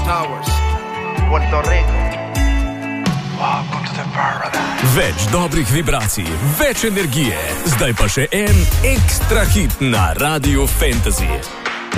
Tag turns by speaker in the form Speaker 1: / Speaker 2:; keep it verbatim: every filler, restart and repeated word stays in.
Speaker 1: Towers, Puerto Rico.
Speaker 2: Welcome to the paradise.
Speaker 3: Več dobrih vibracij, več energije. Zdaj pa še en ekstra hit na Radio Fantasy.